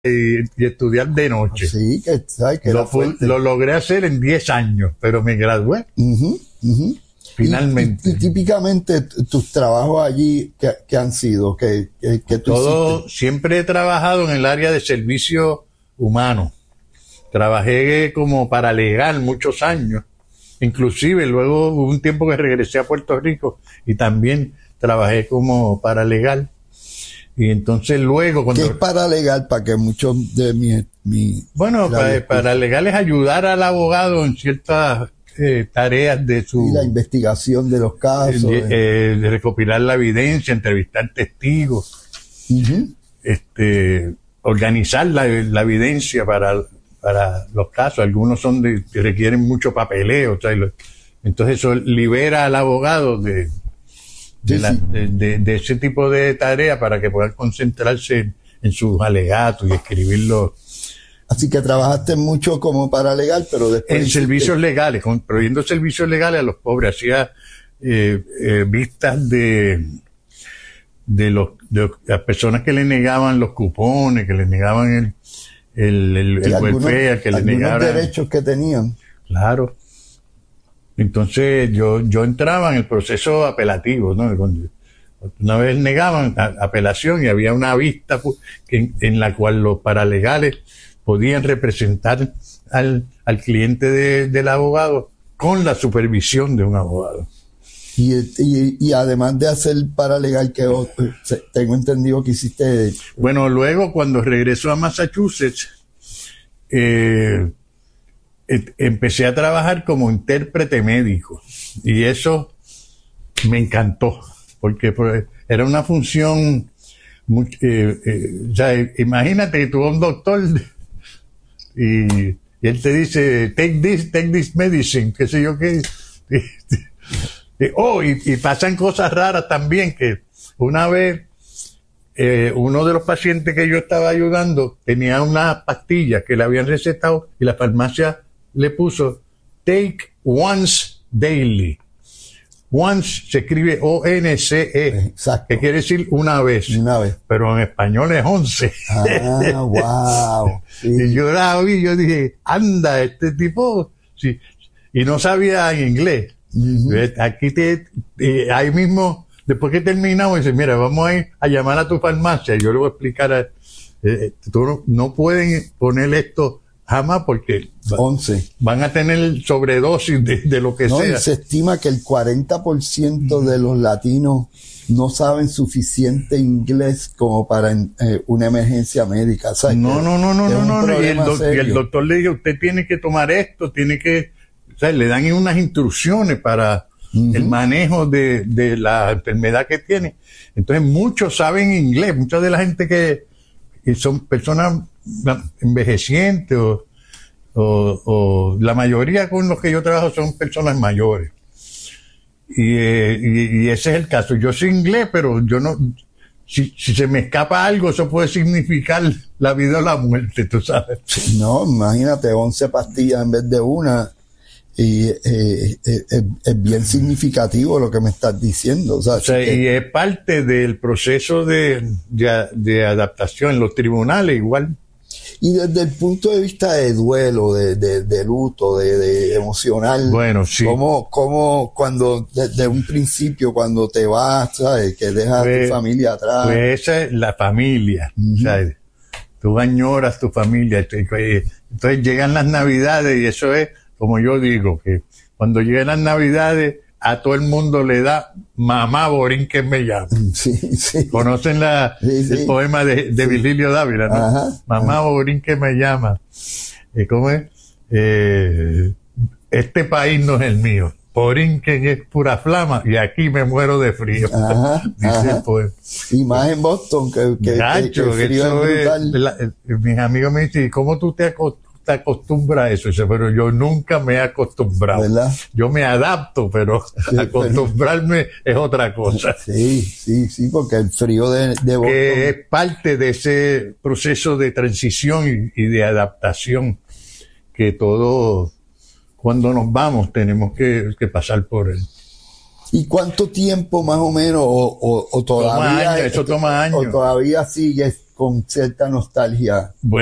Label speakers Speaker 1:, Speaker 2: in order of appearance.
Speaker 1: y estudiar de noche.
Speaker 2: Sí, que sabes que
Speaker 1: Lo logré hacer en 10 años, pero me gradué. Finalmente.
Speaker 2: Y típicamente tus trabajos allí, ¿qué han sido? ¿Qué tú hiciste?
Speaker 1: Siempre he trabajado en el área de servicio humano. Trabajé como paralegal muchos años. Inclusive luego hubo un tiempo que regresé a Puerto Rico y también trabajé como paralegal. Y entonces luego cuando...
Speaker 2: ¿Qué es paralegal? Para que muchos de mi
Speaker 1: Bueno, paralegal es ayudar al abogado en ciertas tareas de su...
Speaker 2: Y la investigación de los casos.
Speaker 1: De recopilar la evidencia, entrevistar testigos, organizar la evidencia para los casos. Algunos que requieren mucho papeleo. O sea, entonces eso libera al abogado de ese tipo de tarea para que puedan concentrarse en sus alegatos y escribirlo.
Speaker 2: Así que trabajaste mucho como paralegal, pero después...
Speaker 1: En servicios legales, proveyendo servicios legales a los pobres. Hacía vistas de las personas que le negaban los cupones, que le negaban el welfare, que le negaban...
Speaker 2: Algunos derechos que tenían.
Speaker 1: Claro. Entonces yo entraba en el proceso apelativo, ¿no? Una vez negaban apelación y había una vista en la cual los paralegales podían representar al cliente del abogado con la supervisión de un abogado.
Speaker 2: Y además de hacer paralegal, que tengo entendido que hiciste...
Speaker 1: Bueno, luego cuando regresó a Massachusetts, empecé a trabajar como intérprete médico y eso me encantó porque era una función o sea, imagínate que tú vas a un doctor y él te dice take this medicine, qué sé yo qué. Y pasan cosas raras también, que una vez uno de los pacientes que yo estaba ayudando tenía una pastilla que le habían recetado y la farmacia le puso take once daily. Once se escribe O-N-C-E,
Speaker 2: exacto,
Speaker 1: que quiere decir una vez. Pero en español es 11.
Speaker 2: Ah, wow. Sí.
Speaker 1: Y yo la vi, yo dije, anda, este tipo, sí. Y no sabía inglés. Aquí ahí mismo, después que terminamos, dice, mira, vamos a ir a llamar a tu farmacia. Y yo le voy a explicar, no pueden poner esto jamás porque
Speaker 2: 11.
Speaker 1: Van a tener sobredosis de lo que sea.
Speaker 2: Y se estima que el 40% de los latinos no saben suficiente inglés como para una emergencia médica. O sea,
Speaker 1: no. Y el doctor le dice, usted tiene que tomar esto, o sea, le dan unas instrucciones para el manejo de la enfermedad que tiene. Entonces muchos saben inglés, mucha de la gente que son personas envejecientes o la mayoría con los que yo trabajo son personas mayores. Y ese es el caso. Yo sé inglés, pero yo no... Si se me escapa algo, eso puede significar la vida o la muerte, tú sabes.
Speaker 2: No, imagínate, 11 pastillas en vez de una. Y es bien significativo lo que me estás diciendo. O sea,
Speaker 1: y es parte del proceso de adaptación en los tribunales igual.
Speaker 2: Y desde el punto de vista de duelo, de luto, de emocional,
Speaker 1: bueno, sí.
Speaker 2: ¿Cómo cuando desde un principio, cuando te vas, ¿sabes? Que dejas a tu familia atrás?
Speaker 1: Pues esa es la familia, ¿sabes? Tú añoras tu familia. Entonces llegan las Navidades y eso es, como yo digo, que cuando llegan las Navidades a todo el mundo le da mamá Borinquen me llama.
Speaker 2: Sí.
Speaker 1: ¿Conocen el poema de Virgilio Dávila, no?
Speaker 2: Ajá,
Speaker 1: mamá Borinquen me llama. ¿Cómo es? Este país no es el mío. Borinquen es pura flama y aquí me muero de frío. Dice el poema.
Speaker 2: Y más en Boston, que el frío es brutal.
Speaker 1: Mis amigos me dicen, ¿cómo tú te acostumbras a eso? Dice, pero yo nunca me he acostumbrado.
Speaker 2: ¿Verdad?
Speaker 1: Yo me adapto, pero acostumbrarme es otra cosa.
Speaker 2: Sí, porque el frío de Boston...
Speaker 1: Que es parte de ese proceso de transición y de adaptación que todos, cuando nos vamos, tenemos que pasar por él.
Speaker 2: ¿Y cuánto tiempo más o menos, o todavía...
Speaker 1: Toma años.
Speaker 2: O todavía sigues con cierta nostalgia.